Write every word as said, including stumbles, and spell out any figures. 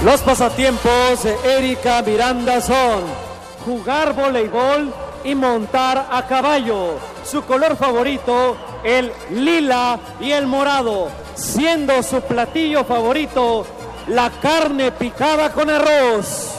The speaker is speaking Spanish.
Los pasatiempos de Erika Miranda son jugar voleibol y montar a caballo. Su color favorito, el lila y el morado, siendo su platillo favorito la carne picada con arroz.